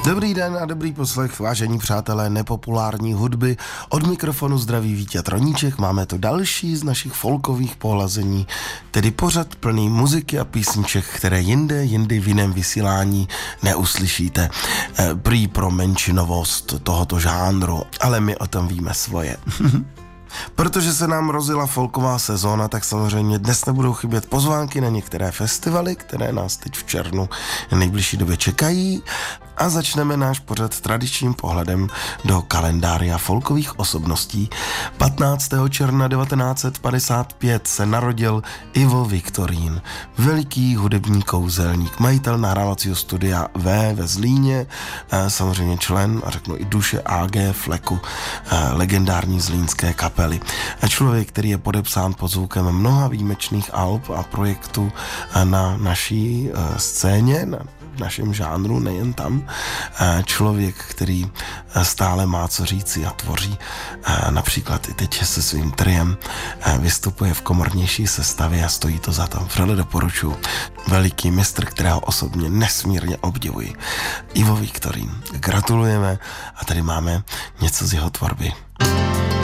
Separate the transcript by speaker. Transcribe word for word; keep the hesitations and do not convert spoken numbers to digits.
Speaker 1: Dobrý den a dobrý poslech, vážení přátelé nepopulární hudby. Od mikrofonu zdraví Vítěz Roníček, máme to další z našich folkových pohlazení, tedy pořad plný muziky a písniček, které jinde, jindy v jiném vysílání neuslyšíte. E, prý pro menšinovost tohoto žánru, ale my o tom víme svoje. Protože se nám rozjela folková sezóna, tak samozřejmě dnes nebudou chybět pozvánky na některé festivaly, které nás teď v červnu v nejbližší době čekají. A začneme náš pořad tradičním pohledem do kalendária folkových osobností. patnáctého června devatenáct set padesát pět se narodil Ivo Viktorín, veliký hudební kouzelník, majitel nahrávacího studia V ve Zlíně, samozřejmě člen a řeknu i duše A G Fleku, legendární zlínské kapely. Člověk, který je podepsán pod zvukem mnoha výjimečných alb a projektů na naší scéně, na v našem žánru, nejen tam. Člověk, který stále má co říci a tvoří. Například i teď se svým triem vystupuje v komornější sestavě a stojí to za to. Vřele doporučuji. Veliký mistr, kterého osobně nesmírně obdivuji. Ivo Viktorín. Gratulujeme a tady máme něco z jeho tvorby.